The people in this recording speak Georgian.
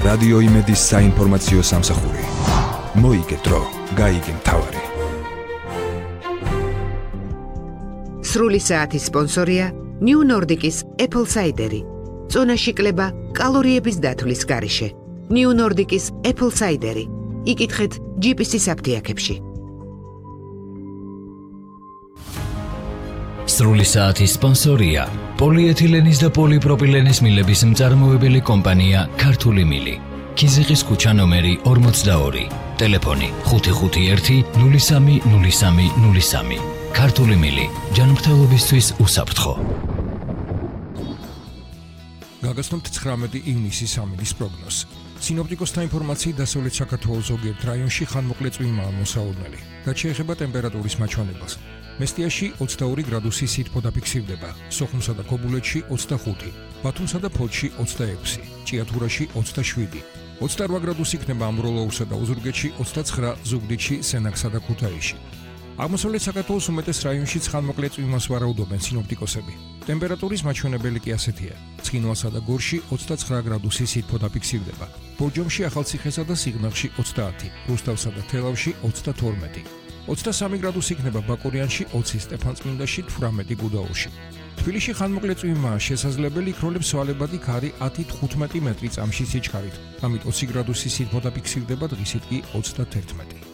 რადიო იმედის საინფორმაციო სამსახური. მოიგე დრო, გაიგე მთავარი. სრული საათის სპონსორია New Nordic-ის Apple Cider-ი. წონაში კლება კალორიების დათვლის გარეშე. New Nordic-ის Apple Cider-ი. იკითხეთ GPS-ის აფთიაქებში. სრული საათის სპონსორია პოლიეთილენის და პოლიპროპილენის მილების მწარმოებელი კომპანია ქართული მილი. ქიზიყის ქუჩა ნომერი 42. ტელეფონი 551 030303. ქართული მილი ჯანმრთელობისთვის უსაფრთხო. გაგაცნობთ 19 ივნისის ამინდის პროგნოზს. სინოპტიკოსთა ინფორმაციით დასავლეთ საქართველოს ზოგიერთ რაიონში ხანმოკლე წვიმაა მოსაუბრებელი. რაც შეეხება ტემპერატურის მაჩვენებელს. მესტიაში 22 გრადუსი სითბო დაფიქსირდება, სოხუმსა და ქობულეთში 25, ბათუმსა და ფოთში 26, ჭიათურაში 27, 28 გრადუსი იქნება ამბროლოურსა და ოზურგეთში 29, ზუგდიდში, სენაკსა და ქუთაისში. აღმოსავლეთ საქართველოს უმეტეს რაიონშიც ხანმოკლე წვიმას ვარაუდობენ სინოპტიკოსები. ტემპერატურის მაჩვენებელი კი ასეთია: ცხინვალსა და გორში 29 გრადუსი სითბო დაფიქსირდება, ბორჯომში, ახალციხესა და სიღნაღში 30, რუსთავსა და თელავში 22. 23 გრადუსი იქნება ბაკურიანში, 20 სტეფანწმინდაში, 18 გუდაურში. თბილისში ხანმოკლე წვიმაა შესაძლებელი, იქროლებს სვალებადი ქარი 10-15 მეტრი წამში სიჩქარით. ამით 20 გრადუსი სითბო დაფიქსირდება, დღისით კი 31.